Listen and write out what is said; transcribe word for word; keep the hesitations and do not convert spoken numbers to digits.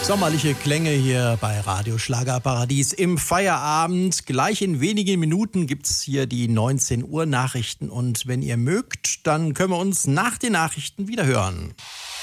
Sommerliche Klänge hier bei Radio Schlagerparadies im Feierabend. Gleich in wenigen Minuten gibt's hier die neunzehn Uhr Nachrichten. Und wenn ihr mögt, dann können wir uns nach den Nachrichten wieder hören.